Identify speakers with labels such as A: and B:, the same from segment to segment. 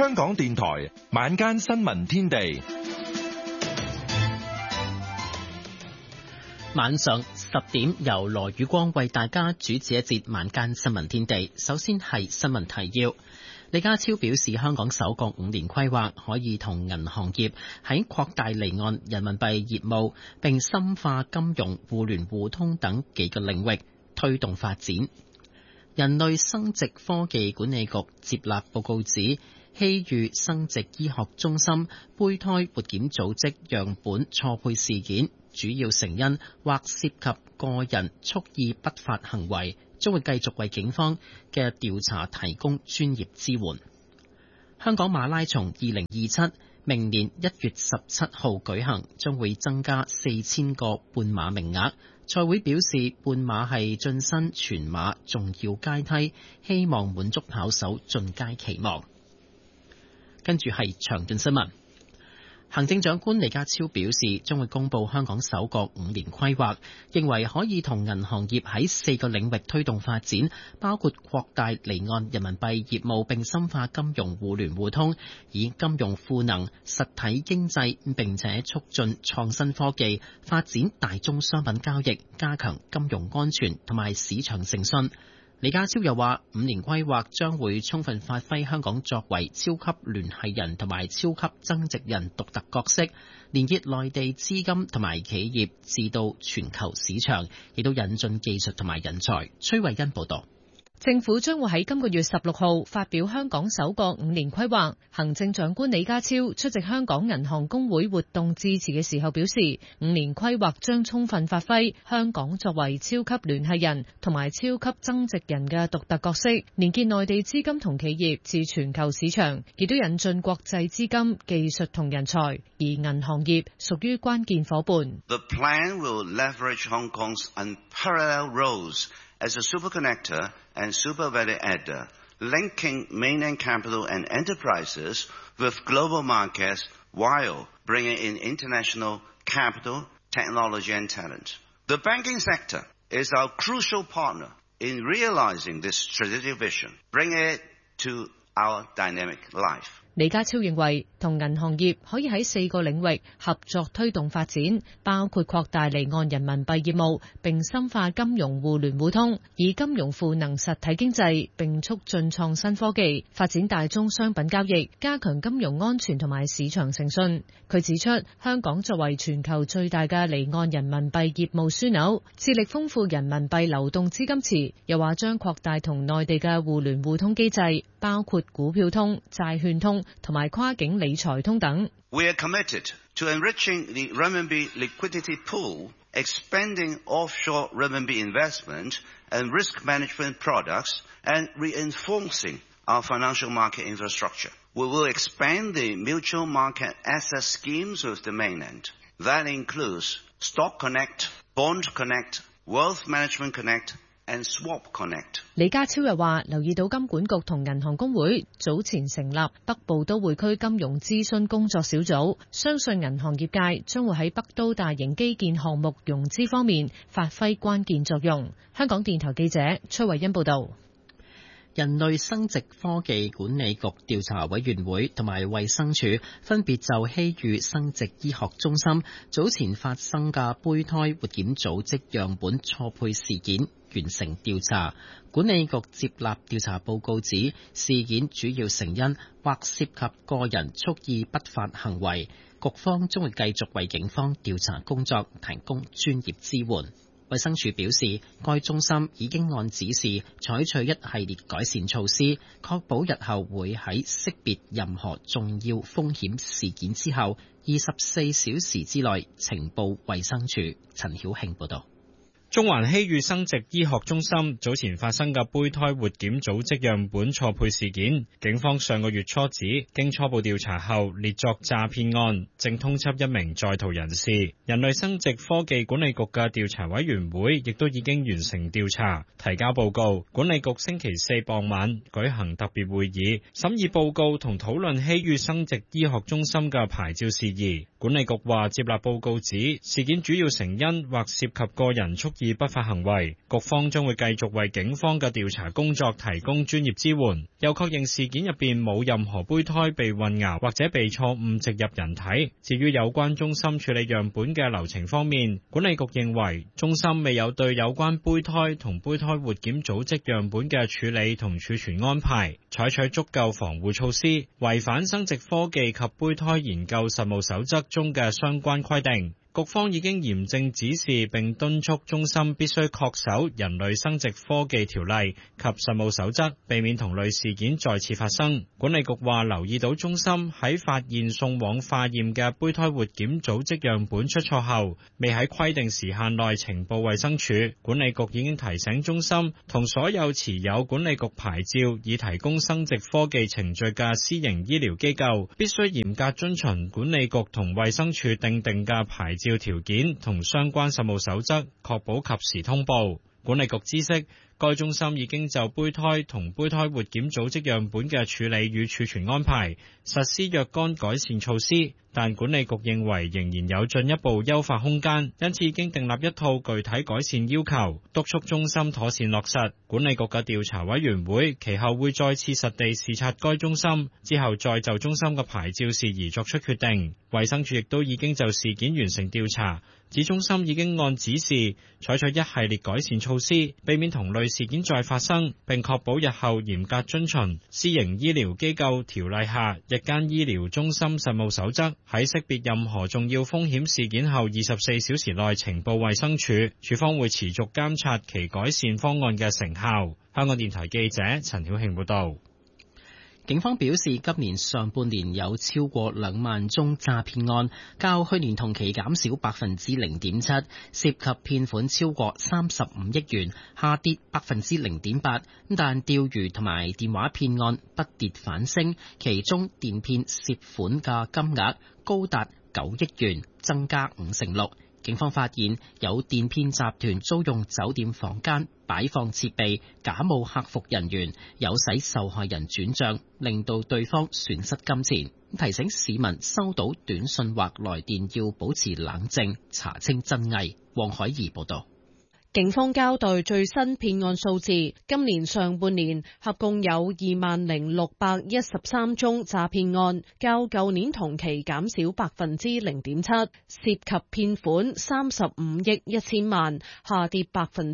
A: 香港電台晚間新聞天地，
B: 晚上10點由羅宇光為大家主持一節晚間新聞天地。首先係新聞提要。李家超表示，香港首個5年規劃可以同銀行業喺擴大離岸人民幣業務，並深化金融互聯互通等幾個領域推動發展。人類生殖科技管理局接納報告指，希裕生殖醫學中心胚胎活檢組織樣本錯配事件，主要成因或涉及個人蓄意不法行為，將會繼續為警方嘅調查提供專業支援。香港馬拉松2027明年1月17號舉行，將會增加4000個半馬名額。賽會表示，半馬係晉身全馬重要階梯，希望滿足跑手進階期望。跟住係詳盡新聞。行政長官李家超表示，將會公布香港首個5年規劃，認為可以同銀行業喺4個領域推動發展，包括擴大離岸人民幣業務並深化金融互聯互通，以金融賦能實體經濟，並且促進創新科技，發展大宗商品交易，加強金融安全同埋市場誠信。李家超又話，5年規劃將會充分發揮香港作為超級聯繫人同埋超級增值人獨特角色，連結內地資金同埋企業至到全球市場，亦都引進技術同埋人才。崔慧欣報道。
C: 政府將會喺今個月16號發表香港首個5年規劃。行政長官李家超出席香港銀行公會活動致辭嘅時候表示，5年規劃將充分發揮香港作為超級聯繫人同埋超級增值人嘅獨特角色，連結內地資金同企業至全球市場，亦都引進國際資金、技術同人才，而銀行業屬於關鍵夥伴。
D: The plan will leverage Hong Kong's unparalleled roles as a super connector and super value adder, linking mainland capital and enterprises with global markets while bringing in international capital, technology and talent. The banking sector is our crucial partner in realizing this strategic vision, bringing it to our dynamic life.
C: 李家超認為，同銀行業可以喺4個領域合作推動發展，包括擴大離岸人民幣業務，並深化金融互聯互通，以金融賦能實體經濟，並促進創新科技，發展大宗商品交易，加強金融安全同埋市場誠信。佢指出，香港作為全球最大嘅離岸人民幣業務樞紐，致力豐富人民幣流動資金池，又話將擴大同內地嘅互聯互通機制，包括股票通、債券通同埋跨境理財通等。
D: We are committed to enriching the renminbi liquidity pool, expanding offshore renminbi investment and risk management products, and reinforcing our financial market infrastructure. We will expand the mutual market asset schemes with the mainland. That includes Stock Connect, Bond Connect, Wealth Management Connect,and Swap Connect.
C: 李家超又話，留意到金管局同銀行公會早前成立北部都會區金融諮詢工作小組，相信銀行業界將會喺北都大型基建項目融資方面發揮關鍵作用。香港電台記者崔慧欣報道。
B: 人類生殖科技管理局調查委員會同埋衛生署分別就希裕生殖醫學中心早前發生嘅胚胎活檢組織樣本錯配事件完成調查。管理局接納調查報告指，事件主要成因或涉及個人蓄意不法行為，局方將會繼續為警方調查工作提供專業支援。衛生署表示，該中心已經按指示採取一系列改善措施，確保日後會喺識別任何重要風險事件之後24小時之內呈報衛生署。陳曉慶報道。
E: 中環希裕生殖醫學中心早前發生嘅胚胎活檢組織樣本錯配事件，警方上個月初指，經初步調查後列作詐騙案，正通緝一名在逃人士。人類生殖科技管理局嘅調查委員會亦都已經完成調查，提交報告。管理局星期4傍晚舉行特別會議，審議報告同討論希裕生殖醫學中心嘅牌照事宜。管理局話接納報告指，事件主要成因或涉及個人蓄意不法行為，局方將會繼續為警方嘅調查工作提供專業支援。又確認事件入邊冇任何胚胎被混淆或者被錯誤植入人體。至於有關中心處理樣本嘅流程方面，管理局認為中心未有對有關胚胎同胚胎活檢組織樣本嘅處理同儲存安排採取足夠防護措施，違反生殖科技及胚胎研究實務守則中嘅相關規定。局方已經嚴正指示並敦促中心必須恪守人類生殖科技條例及實務守則，避免同類事件再次發生。管理局話留意到中心喺發現送往化驗嘅胚胎活檢組織樣本出錯後，未喺規定時限內呈報衛生署。管理局已經提醒中心同所有持有管理局牌照以提供生殖科技程序嘅私營醫療機構，必須嚴格遵循管理局同衛生署訂定嘅牌照條件同相關實務守則，確保及時通報。管理局知悉，該中心已經就胚胎同胚胎活檢組織樣本嘅處理與儲存安排實施若干改善措施，但管理局認為仍然有進一步優化空間，因此已經訂立一套具體改善要求，督促中心妥善落實。管理局嘅調查委員會其後會再次實地視察該中心，之後再就中心嘅牌照事宜作出決定。衛生署亦都已經就事件完成調查，指中心已經按指示採取一系列改善措施，避免同類事件再發生，並確保日後嚴格遵循私營醫療機構條例下日間醫療中心實務守則，喺識別任何重要風險事件後24小時內呈報衛生署。署方會持續監察其改善方案嘅成效。香港電台記者陳曉慶報道。
B: 警方表示，今年上半年有超過2萬宗詐騙案，較去年同期減少 0.7%， 涉及騙款超過35億元，下跌 0.8%。但釣魚同埋電話騙案不跌反升，其中電騙涉款嘅金額高達9億元，增加56%。警方發現有電騙集團租用酒店房間擺放設備，假冒客服人員，誘使受害人轉賬，令到對方損失金錢。提醒市民收到短信或來電要保持冷靜，查清真偽。黃海怡報道。
C: 警方交代最新騙案數字，今年上半年合共有20,613宗詐騙案，較舊年同期減少 0.7%， 涉及騙款35億1000萬，下跌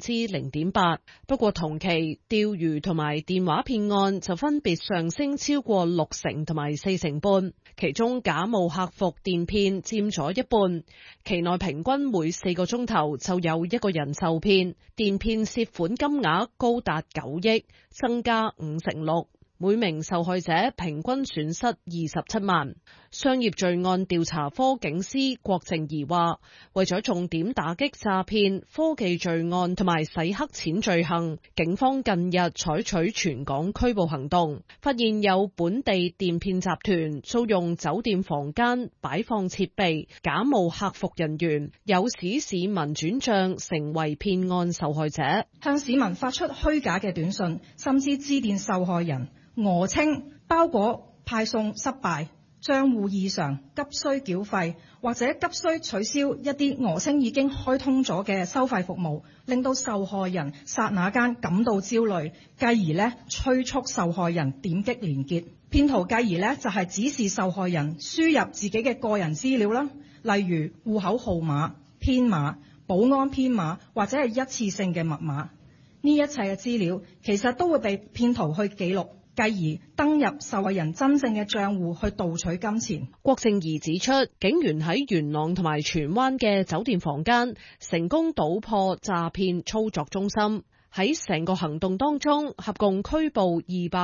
C: 0.8%。不過同期釣魚同埋電話騙案就分別上升超過60%同埋40%半，其中假冒客服電騙佔咗一半，期內平均每4個鐘頭就有一個人受騙。電騙涉款金額高達9億，增加56%，每名受害者平均損失27萬。商業罪案調查科警司郭靜儀話，為咗重點打擊詐騙、科技罪案同埋洗黑錢罪行，警方近日採取全港拘捕行動，發現有本地電騙集團租用酒店房間擺放設備，假冒客服人員，誘使市民轉賬成為騙案受害者，
F: 向市民發出虛假嘅短信，甚至致電受害人，訛稱包裹派送失敗、賬戶異常、急需繳費，或者急需取消一啲訛稱已經開通咗嘅收費服務，令到受害人剎那間感到焦慮，繼而催促受害人點擊連結。騙徒繼而就係指示受害人輸入自己嘅個人資料啦，例如戶口號碼、編碼、保安編碼或者係一次性嘅密碼。呢一切嘅資料其實都會被騙徒去記錄，繼而登入受害人真正嘅賬戶去盜取金錢。
C: 郭靜儀指出，警員喺元朗同埋荃灣嘅酒店房間成功搗破詐騙操作中心。喺成個行動當中，合共拘捕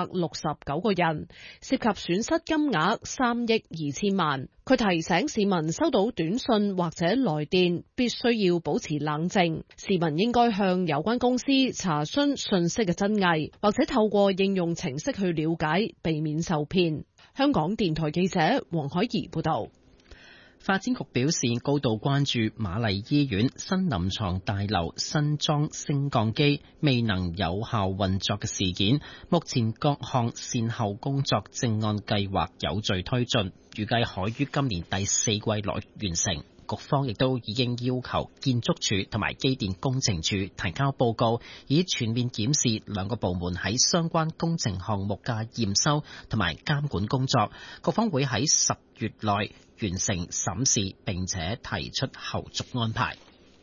C: 269個人，涉及損失金額3億2000萬。佢提醒市民收到短信或者來電，必須要保持冷靜。市民應該向有關公司查詢信息嘅真偽，或者透過應用程式去了解，避免受騙。香港電台記者黃海怡報道。
B: 發展局表示高度關注瑪麗醫院新臨床大樓新裝升降機未能有效運作嘅事件，目前各項善後工作正按計劃有序推進，預計可於今年第4季內完成。 局方亦都已經要求建築署同埋機電工程署提交報告，以全面檢視兩個部門喺相關工程項目嘅驗收同埋監管工作。局方會喺10月內完成審視，並且提出後續安排。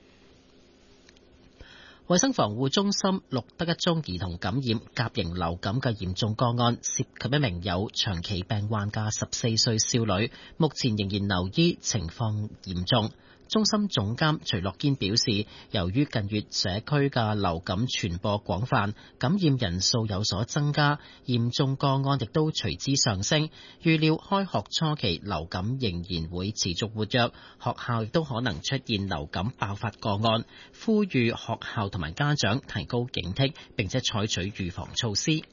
B: 衛生防護中心錄得一宗兒童感染甲型流感嘅嚴重個案，涉及一名有長期病患嘅14歲少女，目前仍然留醫，情況嚴重。中心總監徐樂堅表示，由於近月社區嘅流感傳播廣泛，感染人數有所增加，嚴重個案亦都隨之上升。預料開學初期流感仍然會持續活躍，學校亦都可能出現流感爆發個案，呼籲學校同埋家長提高警惕，並且採取預防措施。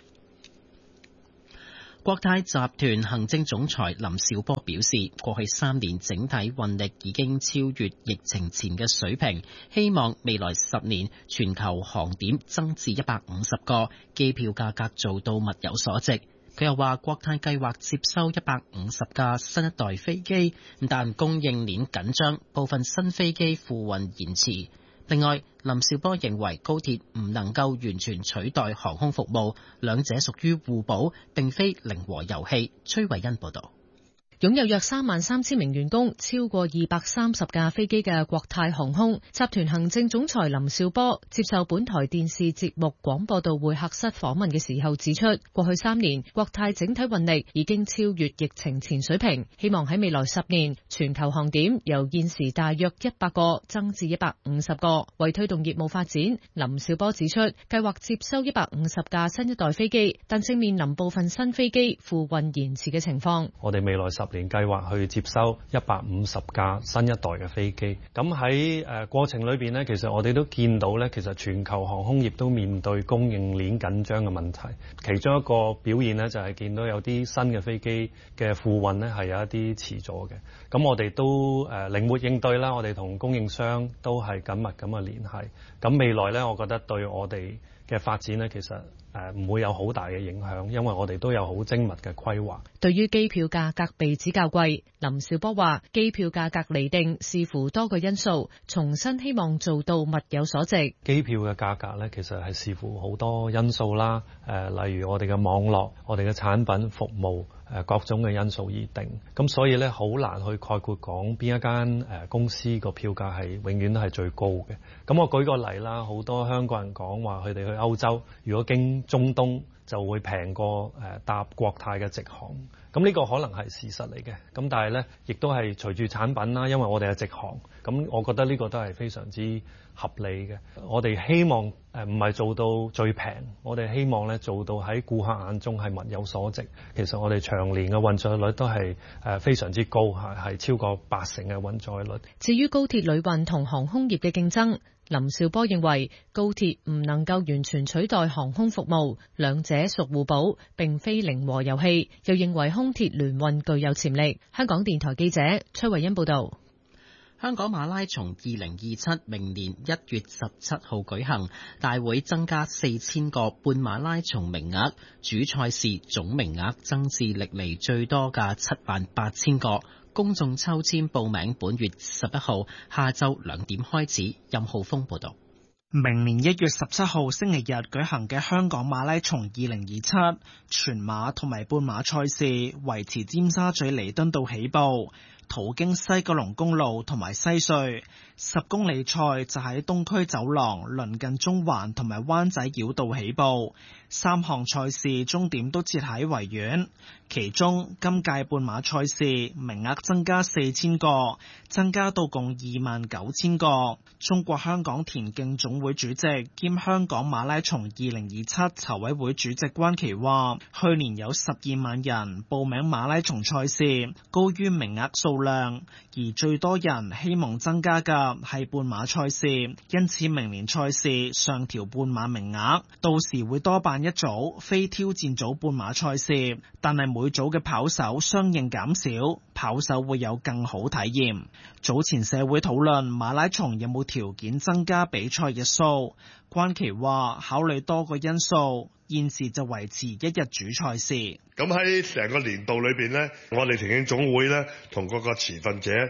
B: 國泰集團行政總裁林紹波表示，過去3年整體運力已經超越疫情前嘅水平，希望未來10年全球航點增至150個，機票價格做到物有所值。佢又話，國泰計劃接收150架新一代飛機，但供應鏈緊張，部分新飛機付運延遲。另外，林紹波認為高鐵唔能夠完全取代航空服務，兩者屬於互補，並非零和遊戲。崔慧欣報導。
C: 擁有約33000名員工、超過230架飛機嘅國泰航空集團行政總裁林紹波接受本台電視節目廣播道會客室訪問嘅時候指出，過去3年國泰整體運力已經超越疫情前水平，希望喺未來10年全球航點由現時大約100個增至150個。為推動業務發展，林紹波指出，計劃接收150架新一代飛機，但正面臨部分新飛機付運延遲嘅情況。
G: 我哋未來10年計劃去接收150架新一代嘅飛機，咁喺過程裏邊呢，其實我哋都見到呢，其實全球航空業都面對供應鏈緊張嘅問題。其中一個表現呢，就係見到有啲新嘅飛機嘅付運呢係有一啲遲咗嘅。咁我哋都靈活應對啦，我哋同供應商都係緊密咁嘅聯繫。咁未來呢，我覺得對我哋嘅發展呢，其實唔會有好大嘅影響，因為我哋都有好精密嘅規劃。
C: 對於機票價格被指較貴，林紹波話：機票價格釐定視乎多個因素，重新希望做到物有所值。
G: 機票嘅價格呢，其實係視乎好多因素啦，例如我哋嘅網絡、我哋嘅產品、服務。各種嘅因素而定，咁所以咧好難去概括講邊一間公司個票價係永遠都係最高嘅。咁我舉個例啦，好多香港人講話佢哋去歐洲，如果經中東就會平過搭國泰嘅直航。咁呢個可能係事實嚟嘅，咁但係咧亦都係隨住產品啦，因為我哋係直航，咁我覺得呢個都係非常之合理嘅。我哋希望唔係做到最平，我哋希望咧做到喺顧客眼中係物有所值。其實我哋長年嘅運載率都係非常之高，係超過80%嘅運載率。
C: 至於高鐵旅運同航空業嘅競爭，林紹波認為高鐵唔能夠完全取代航空服務，兩者屬互補，並非零和遊戲。又認為空鐵聯運具有潛力。香港電台記者崔慧欣報道。
B: 香港馬拉松2027明年1月17號舉行，大會增加4000個半馬拉松名額，主賽事總名額增至歷嚟最多嘅78000個。公眾抽籤報名本月11號下晝2點開始。任浩峰報道。
H: 明年1月17號星期日舉行嘅香港馬拉松2027全馬同埋半馬賽事，維持尖沙咀彌敦道起步，途經西九龍公路同埋西隧，10公里賽就喺東區走廊鄰近中環同埋灣仔繞道起步。3項賽事終點都設喺維園，其中今屆半馬賽事名額增加4000個，增加到共29000個。中國香港田徑總會主席兼香港馬拉松2027籌委會主席關祺話，去年有12萬人報名馬拉松賽事，高於名額數量，而最多人希望增加嘅係半馬賽事，因此明年賽事上調半馬名額，到時會多辦一組非挑戰組半馬賽事，但係每組嘅跑手相應減少，跑手會有更好體驗。早前社會討論馬拉松有冇條件增加比賽日數，關祺話考慮多個因素，現時就維持1日主賽事。咁喺成個年度裏邊呢，我哋田徑總會呢同各個持份者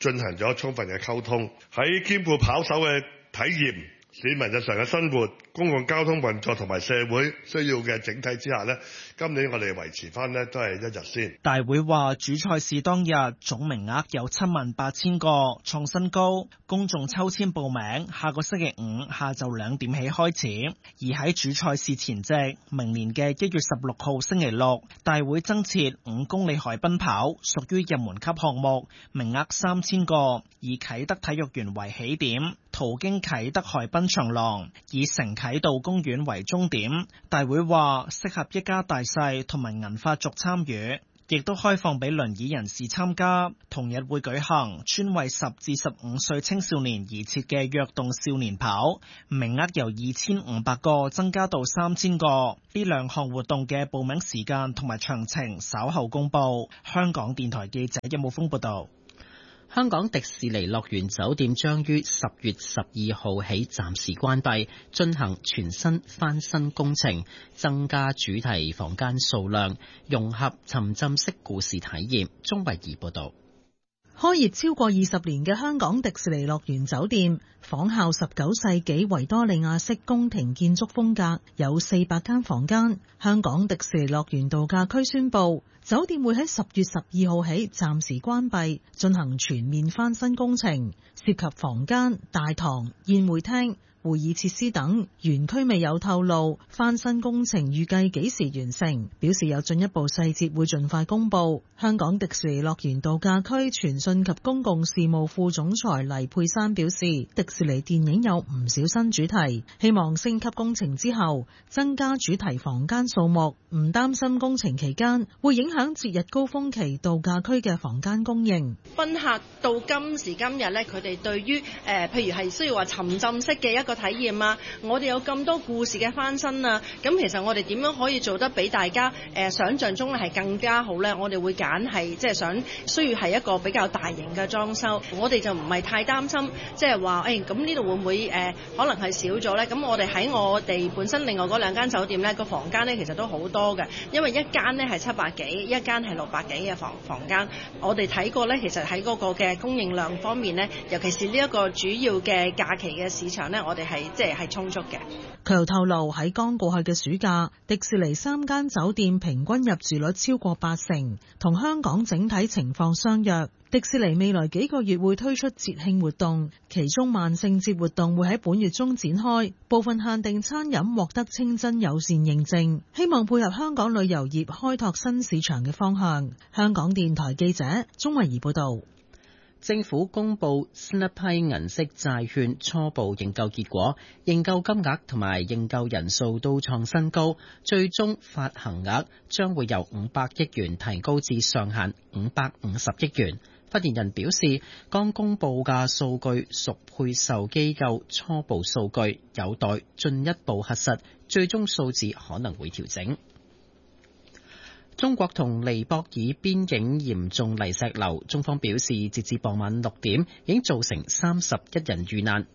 I: 進行咗充分嘅溝通，喺兼顧跑手嘅體驗、市民日常嘅生活、公共交通運作同埋社會需要嘅整體之下呢，今年我哋維持翻呢都係1日先。
H: 大會話主賽事當日總名額有78,000個，創新高。公眾抽籤報名，下個星期五下晝2點起開始。而喺主賽事前夕，明年嘅1月16號星期六，大會增設5公里海濱跑，屬於入門級項目，名額3000個，以啟德體育園為起點，途經啟德海濱長廊，以城啟道公園為終點。大會話適合一家大細同埋銀髮族參與，亦都開放俾輪椅人士參加。同日會舉行專為10至15歲青少年而設嘅躍動少年跑，名額由2500個增加到3000個。呢兩項活動嘅報名時間同埋詳情稍後公佈。香港電台記者任武峰報道。
B: 香港迪士尼樂園酒店將於10月12號起暫時關閉，進行全新翻新工程，增加主題房間數量，融合沉浸式故事體驗。鍾慧儀報道。
J: 開業超過20年嘅香港迪士尼樂園酒店，仿效19世紀維多利亞式宮廷建築風格，有400間房間。香港迪士尼樂園度假區宣布，酒店會喺10月12號起暫時關閉，進行全面翻新工程，涉及房間、大堂、宴會廳、會議設施等。園區未有透露翻新工程預計幾時完成，表示有進一步細節會盡快公布。香港迪士尼樂園度假區傳訊及公共事務副總裁黎佩珊表示，迪士尼電影有唔少新主題，希望升級工程之後增加主題房間數目，唔擔心工程期間會影響節日高峰期度假區嘅房間供應。
K: 賓客到今時今日咧，佢哋對於譬如係需要話沉浸式嘅一個體驗啊，我哋有咁多故事嘅翻新啊，咁其實我哋點樣可以做得比大家想像中係更加好咧？我哋會揀係即係想需要係一個比較大型嘅裝修，我哋就唔係太擔心，即係話咁呢度會唔會可能係少咗咧？咁我哋喺我哋本身另外嗰2間酒店咧，個房間咧其實都好多嘅，因為一間咧係700幾，一間係600幾嘅房間。我哋睇過咧，其實喺嗰個嘅供應量方面咧，尤其是呢一個主要嘅假期嘅市場咧，我哋係即係充足嘅。
J: 佢又透露喺剛過去嘅暑假，迪士尼3間酒店平均入住率超過80%，同香港整體情況相若。迪士尼未來幾個月會推出節慶活動，其中萬聖節活動會喺本月中展開，部分限定餐飲獲得清真友善認證，希望配合香港旅遊業開拓新市場嘅方向。香港電台記者鍾慧儀報道。
B: 政府公布新一批銀色債券初步認購結果，認購金額同埋認購人數都創新高，最終發行額將會由500億元提高至上限550億元。發言人表示，剛公布嘅數據屬配售機構初步數據，有待進一步核實，最終數字可能會調整。中國同尼泊爾邊境嚴重泥石流，中方表示，截至傍晚6點，已經造成31人遇難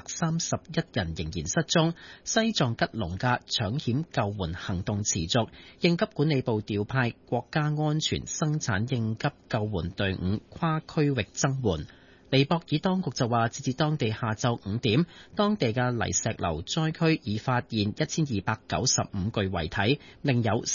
B: ，531人仍然失蹤。西藏吉隆嘅搶險救援行動持續，應急管理部調派國家安全生產應急救援隊伍跨區域增援。尼泊爾當局就話，截至當地下晝5點，當地嘅泥石流災區已發現1295具遺體，另有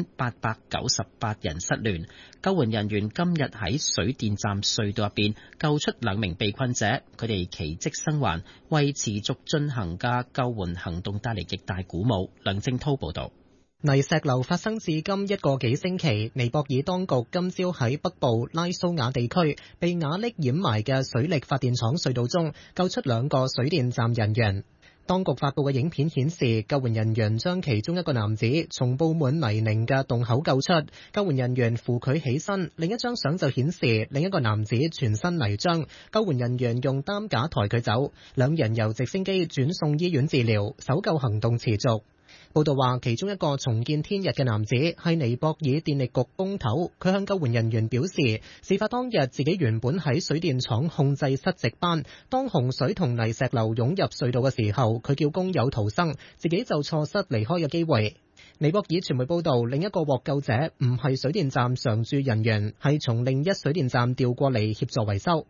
B: 4898人失聯。救援人員今日喺水電站隧道入邊救出2名被困者，佢哋奇蹟生還，為持續進行嘅救援行動帶嚟極大鼓舞。梁正濤報道。
L: 泥石流發生至今1個幾星期，尼泊爾當局今朝喺北部拉蘇瓦地區被瓦礫掩埋嘅水力發電廠隧道中救出2個水電站人員。當局發布嘅影片顯示，救援人員將其中一個男子從布滿泥濘嘅洞口救出，救援人員扶佢起身。另一張相就顯示另一個男子全身泥漿，救援人員用擔架抬佢走，2人由直升機轉送醫院治療，搜救行動持續。報道話，其中一個重見天日嘅男子係尼泊爾電力局工頭，佢向救援人員表示，事發當日自己原本喺水電廠控制室值班，當洪水同泥石流湧入隧道嘅時候，佢叫工友逃生，自己就錯失離開嘅機會。尼泊爾傳媒報道，另一個獲救者唔係水電站常駐人員，係從另一水電站調過嚟協助維修。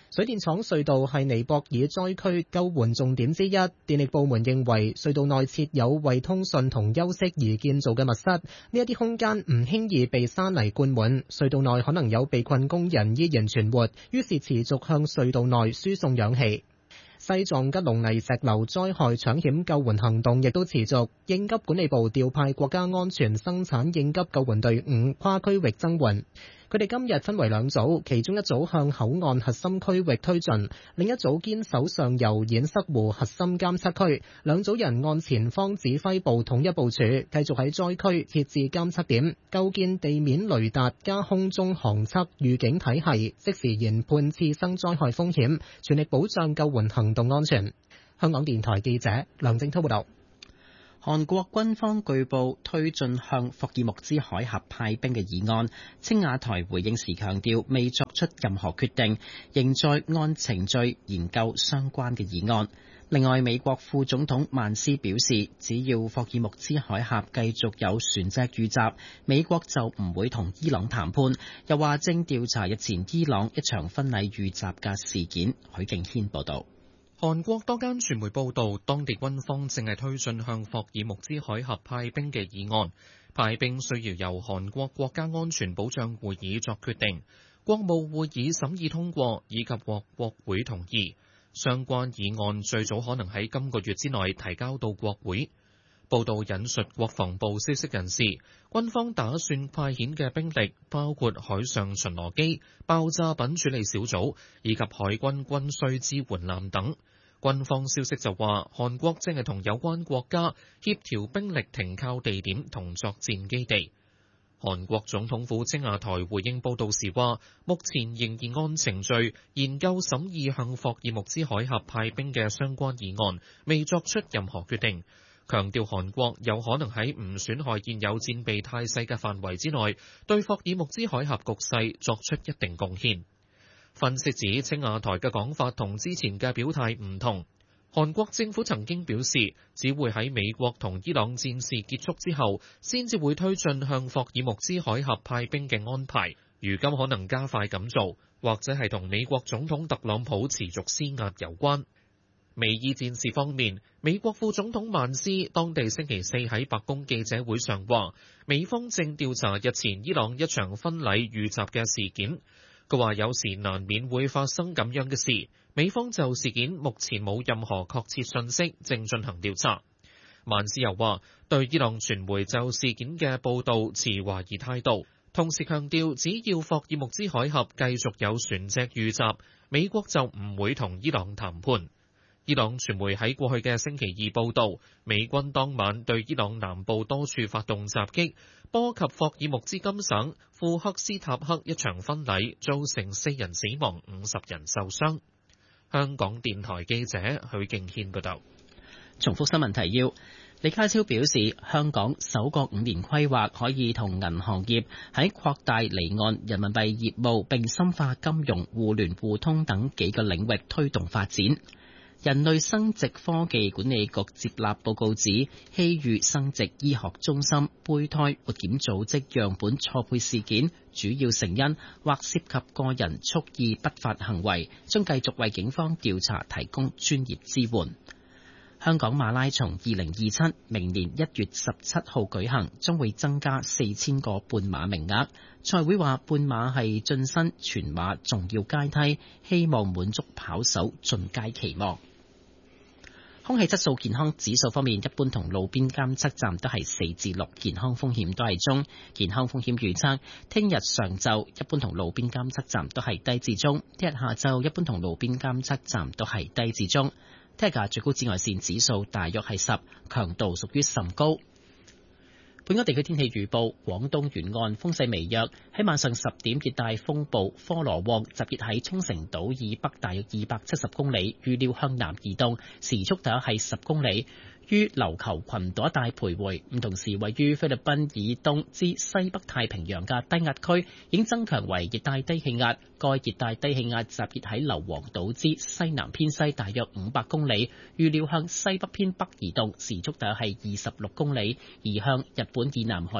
L: 水電廠隧道係尼泊爾災區救援重點之一，電力部門認為隧道內設有為通訊同休息而建造嘅密室，呢一啲空間唔輕易被沙泥灌滿，隧道內可能有被困工人依然存活，於是持續向隧道內輸送氧氣。西藏吉隆泥石流災害搶險救援行動亦都持續，應急管理部調派國家安全生產應急救援隊伍跨區域增援。佢哋今日分為兩組，其中一組向口岸核心區域推進，另一組堅守上游堰塞湖核心監測區。兩組人按前方指揮部統一部署，繼續喺災區設置監測點，構建地面雷達加空中航測預警體系，即時研判次生災害風險，全力保障救援行動安全。香港電台記者梁正滔報道。
B: 韓國軍方據報推進向霍爾木茲海峽派兵嘅議案，青瓦台回應時強調未作出任何決定，仍在按程序研究相關嘅議案。另外，美國副總統曼斯表示，只要霍爾木茲海峽繼續有船隻遇襲，美國就唔會同伊朗談判。又話正調查日前伊朗一場婚禮遇襲嘅事件。許敬軒報道。
M: 韓國多間傳媒報道，當地軍方正係推進向霍爾木茲海峽派兵嘅議案。派兵需要由韓國國家安全保障會議作決定，國務會議審議通過，以及獲國會同意。相關議案最早可能喺今個月之內提交到國會。報道引述國防部消息人士，軍方打算派遣嘅兵力包括海上巡邏機、爆炸品處理小組以及海軍軍需支援艦等。軍方消息就話，韓國正係同有關國家協調兵力停靠地點同作戰基地。韓國總統府青瓦台回應報道時話，目前仍然按程序研究審議向霍爾木茲海峽派兵嘅相關議案，未作出任何決定。強調韓國有可能喺唔損害現有戰備態勢嘅範圍之內，對霍爾木茲海峽局勢作出一定貢獻。分析指，青瓦台嘅講法同之前嘅表態唔同。韓國政府曾經表示，只會喺美國同伊朗戰事結束之後，先至會推進向霍爾木茲海峽派兵嘅安排。如今可能加快咁做，或者係同美國總統特朗普持續施壓有關。美伊戰事方面，美國副總統曼斯當地星期四喺白宮記者會上話，美方正調查日前伊朗一場婚禮遇襲嘅事件。佢話有時難免會發生咁樣嘅事，美方就事件目前冇任何確切信息，正進行調查。曼斯又話，對伊朗傳媒就事件嘅報導持懷疑態度，同時強調只要霍爾木茲海峽繼續有船隻遇襲，美國就唔會同伊朗談判。伊朗傳媒喺過去嘅星期二報導，美軍當晚對伊朗南部多處發動襲擊，波及霍爾木茲金省庫克斯塔克一場婚禮，造成4人死亡、50人受傷。香港電台記者許敬軒報道。
B: 重複新聞提要。李家超表示，香港首個5年規劃可以同銀行業喺擴大離岸人民幣業務並深化金融互聯互通等幾個領域推動發展。人類生殖科技管理局接納報告指，希裕生殖醫學中心胚胎活檢組織樣本錯配事件主要成因或涉及個人蓄意不法行為，將繼續為警方調查提供專業支援。香港馬拉松2027明年1月17號舉行，將會增加4000個半馬名額。賽會話半馬係晉身全馬重要階梯，希望滿足跑手進階期望。空氣質素健康指數方面，一般同路邊監測站都係4至6，健康風險都係中。健康風險預測，聽日上晝一般同路邊監測站都係低至中，聽日下晝一般同路邊監測站都係低至中。聽日嘅最高紫外線指數大約係10，強度屬於甚高。本港地區天氣預報，廣東沿岸風勢微弱，喺晚上10點，熱帶風暴科羅旺集結喺沖繩島以北大約270公里，預料向南移動，時速大約係10公里，於琉球群島一帶徘徊。咁同時，位於菲律賓以東至西北太平洋嘅低壓區已經增強為熱帶低氣壓。該熱帶低氣壓集結喺硫磺島之西南偏西大約500公里，預料向西北偏北移動，時速大約係26公里，移向日本以南海域。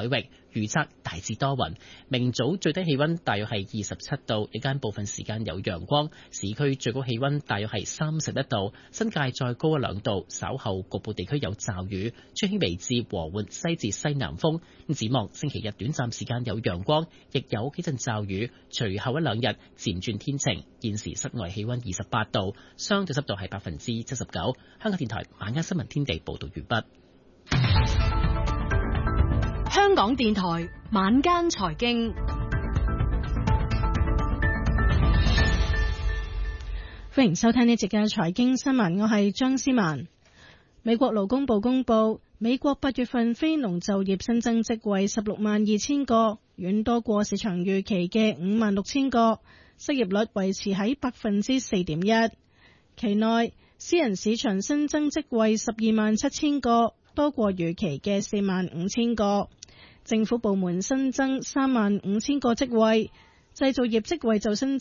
B: 預測大致多雲，明早最低氣溫大約係27度，日間部分時間有陽光，市區最高氣溫大約係31度，新界再高1、2度，稍後局部地區有驟雨，吹輕微至和緩西至西南風。展望星期日短暫時間有陽光，亦有幾陣驟雨，隨後1、2日漸轉天晴。現時室外氣溫28度，相對濕度係79%。香港電台晚間新聞天地報道完畢。
N: 香港電台晚間財經，
O: 歡迎收聽呢節嘅財經新聞，我係張思文。美國勞工部公布，美國8月份非農就業新增職位162000個，遠多過市場預期嘅56000個，失業率維持喺4.1%。期內私人市場新增職位127,000個，多過預期嘅45000個。政府部門新增35000個職位，製造業職位就新